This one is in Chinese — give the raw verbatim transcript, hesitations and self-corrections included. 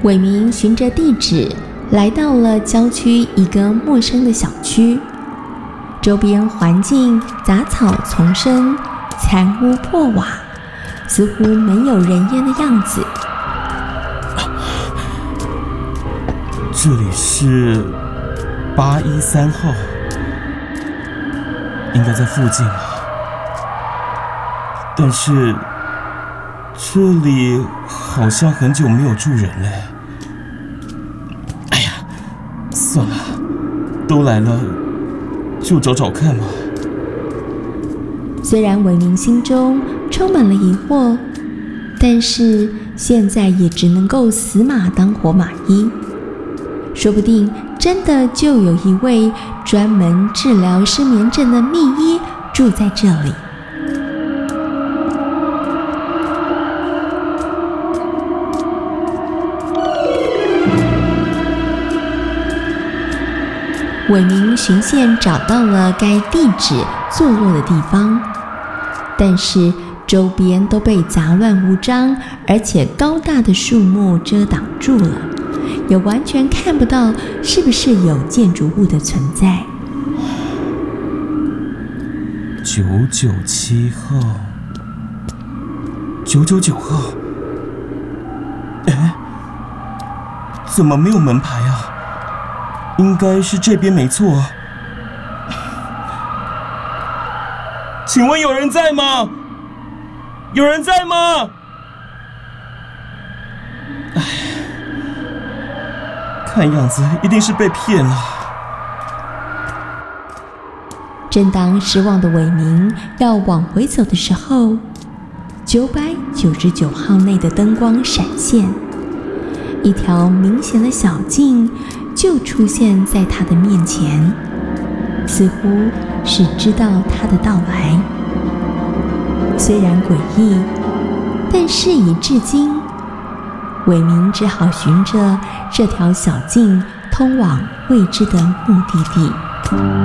伟明循着地址来到了郊区一个陌生的小区，周边环境杂草丛生，残屋破瓦，似乎没有人烟的样子。 这里是八一三号，应该在附近啊。但是这里好像很久没有住人了。哎呀，算了，都来了，就找找看吧。 虽然伟明心中充满了疑惑，但是现在也只能够死马当活马医。说不定真的就有一位专门治疗失眠症的秘医住在这里。伟明循线找到了该地址坐落的地方，但是周边都被杂乱无章而且高大的树木遮挡住了，也完全看不到是不是有建筑物的存在。 九九七号，九九九号，哎，怎么没有门牌啊？应该是这边没错。请问有人在吗？有人在吗？哎，看样子一定是被骗了。 正当失望的伟明要往回走的时候，九百九十九号内的灯光闪现，一条明显的小径就出现在他的面前，似乎是知道他的到来。虽然诡异，但事已至今，伟明只好循着这条小径通往未知的目的地。